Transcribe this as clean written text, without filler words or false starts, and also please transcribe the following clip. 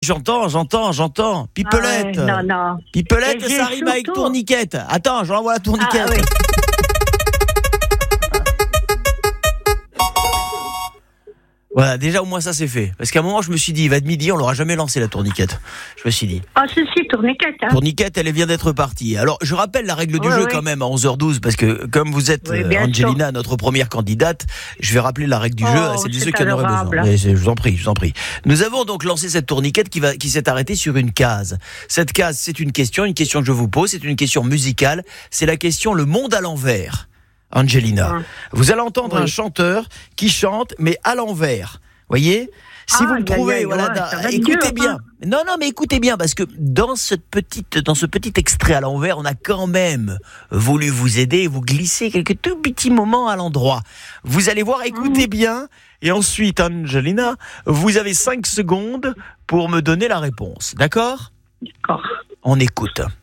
j'entends. Pipelette. Ah ouais, non. Pipelette, Et ça rime avec tourniquette. Attends, je l'envoie la tourniquette. Ah, oui. Voilà, déjà au moins ça c'est fait. Parce qu'à un moment je me suis dit, il va être midi, on l'aura jamais lancé la tourniquette. Je me suis dit. Ah, ceci, tourniquette. Hein. Tourniquette, elle vient d'être partie. Alors je rappelle la règle du jeu quand même à 11h12, parce que comme vous êtes Angelina, notre première candidate, je vais rappeler la règle du jeu à celles et ceux qui en auraient besoin. Mais je vous en prie. Nous avons donc lancé cette tourniquette qui s'est arrêtée sur une case. Cette case, c'est une question que je vous pose, c'est une question musicale, c'est la question Le monde à l'envers. Angelina, vous allez entendre un chanteur qui chante mais à l'envers. Voyez ? Si vous le trouvez, écoutez bien. Non, mais écoutez bien, parce que dans ce petit extrait à l'envers, on a quand même voulu vous aider et vous glisser quelques tout petits moments à l'endroit. Vous allez voir, écoutez bien, et ensuite, Angelina, vous avez 5 secondes pour me donner la réponse. D'accord ? D'accord. On écoute.